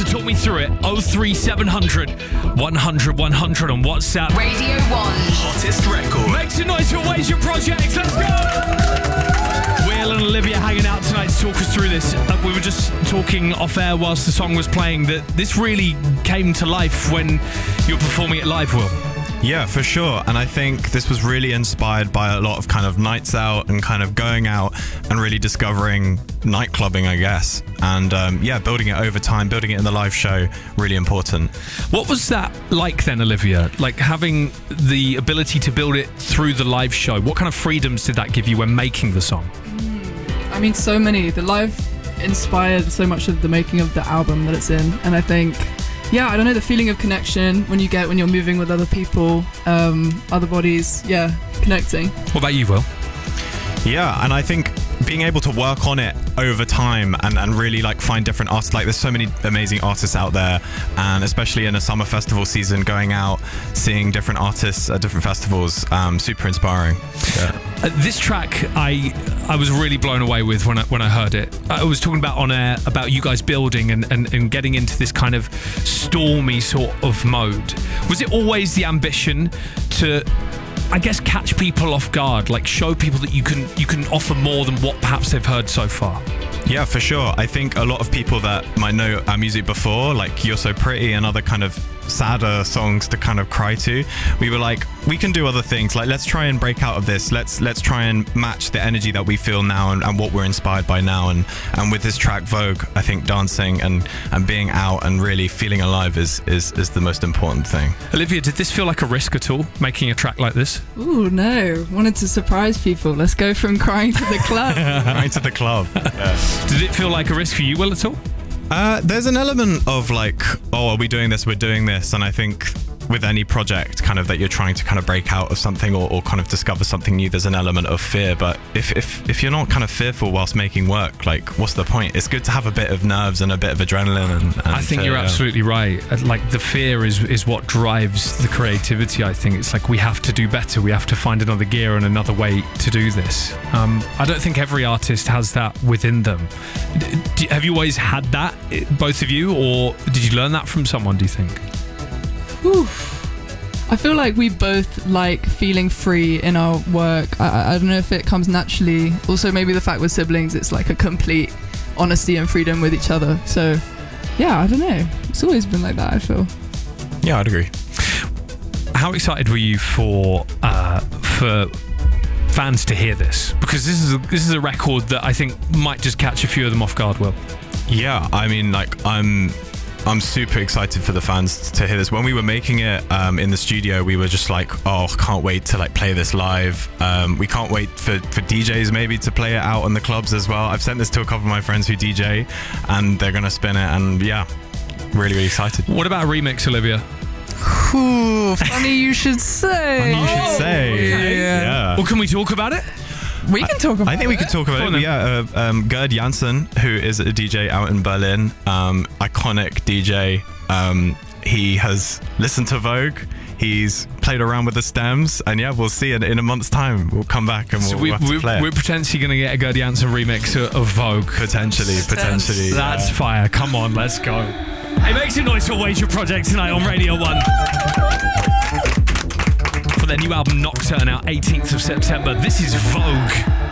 Talk me through it. 03700 100 100 on WhatsApp. Radio 1. Hottest record. Make some noise for Ways Your Project. Let's go! Will and Olivia hanging out tonight to talk us through this. We were just talking off air whilst the song was playing that this really came to life when you were performing it live, Will. Yeah, for sure. And I think this was really inspired by a lot of kind of nights out and kind of going out and really discovering nightclubbing, I guess. And building it over time, building it in the live show, really important. What was that like then, Olivia? Like having the ability to build it through the live show. What kind of freedoms did that give you when making the song? I mean, so many. The live inspired so much of the making of the album that it's in. And I think, I don't know, the feeling of connection when you're moving with other people, other bodies, connecting. What about you, Will? Yeah, and I think being able to work on it over time and really like find different artists, like there's so many amazing artists out there, and especially in a summer festival season, going out, seeing different artists at different festivals, super inspiring. This track I was really blown away with when I heard it. I was talking about on air about you guys building and getting into this kind of stormy sort of mode. Was it always the ambition to, I guess, catch people off guard, like show people that you can offer more than what perhaps they've heard so far? Yeah, for sure. I think a lot of people that might know our music before, like You're So Pretty and other kind of sadder songs to kind of cry to, we were like, we can do other things. Like, let's try and break out of this. Let's try and match the energy that we feel now and what we're inspired by now. And with this track, Vogue, I think dancing and being out and really feeling alive is the most important thing. Olivia, did this feel like a risk at all, making a track like this? Ooh, no. Wanted to surprise people. Let's go from crying to the club. Crying to the club. Yeah. Did it feel like a risk for you, Will, at all? There's an element of like, are we doing this? We're doing this. And I think with any project kind of that you're trying to kind of break out of something or kind of discover something new, there's an element of fear. But if you're not kind of fearful whilst making work, like what's the point? It's good to have a bit of nerves and a bit of adrenaline. And I think you're absolutely right. Like the fear is what drives the creativity. I think it's like we have to do better. We have to find another gear and another way to do this. I don't think every artist has that within them. Have you always had that, both of you, or did you learn that from someone, do you think? I feel like we both like feeling free in our work. I don't know if it comes naturally. Also, maybe the fact with siblings, it's like a complete honesty and freedom with each other. So, I don't know. It's always been like that, I feel. Yeah, I'd agree. How excited were you for fans to hear this? Because this is a record that I think might just catch a few of them off guard, Will. Yeah, I mean, like I'm super excited for the fans to hear this. When we were making it in the studio, we were just like, can't wait to like play this live. We can't wait for DJs maybe to play it out in the clubs as well. I've sent this to a couple of my friends who DJ and they're gonna spin it, and really, really excited. What about a remix, Olivia? Ooh, funny you should say. Yeah. Well, can we talk about it? We can talk about it. I think we could talk about it. Yeah, Gerd Janssen, who is a DJ out in Berlin, iconic DJ. He has listened to Vogue. He's played around with the stems, and we'll see in a month's time. We'll come back and we'll have to play it. We're potentially going to get a Gerd Janssen remix of Vogue. Potentially. That's fire. Come on, let's go. Hey, make some noise for Ways Your Project tonight on Radio 1. For their new album Nocturne, out 18th of September, this is Vogue.